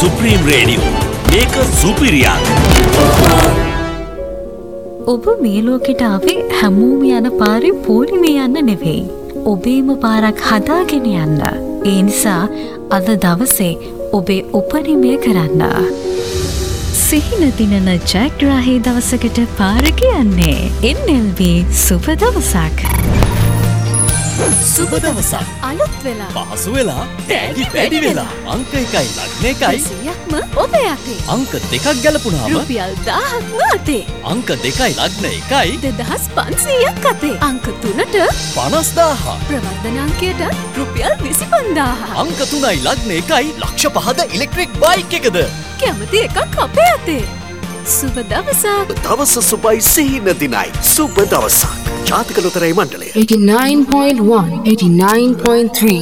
Supreme Radio. Make a superior. ඔබ මේ ලෝකෙට ආවේ හැමෝම යන පාරේ පොලිමේ යන්න නෙවෙයි. ඔබේම පාරක් හදාගෙන යන්න. ඒ නිසා අද දවසේ ඔබේ උපරිමය කරන්න. සිහින දිනන ජයග්‍රාහී දවසකට පාර කියන්නේ NLB සුබ දවසක්. සුබ දවසක්. අලුත් වෙලා. පහසු වෙලා. තෑගි වැඩි වෙලා. අංක 1යි ලග්න 1යි. 100ක්ම ඔබේ අතේ. අංක 2ක් ගැලපුණාම රුපියල් 1000ක්ම අතේ. අංක 2යි ලග්න 1යි. 2500ක් අතේ. අංක 3ට 50000. ප්‍රවර්ධන අංකයට රුපියල් 25000. අංක 3යි ලග්න 1යි ලක්ෂ 5ද ඉලෙක්ට්‍රික් බයික් එකද. කැමති එකක් අපේ අතේ. සුබ දවසක්. දවස සුබයි සිහින දිනයි. සුබ දවසක්. ජාතික ලොතරැයි මණ්ඩලය 89.1 89.3